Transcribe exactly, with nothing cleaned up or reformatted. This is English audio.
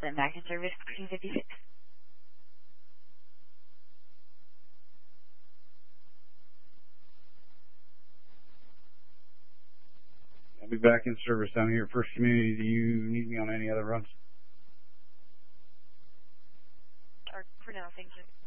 Then back in service, two fifty-six. I'll be back in service down here at First Community. Do you need me on any other runs? Or for now, thank you.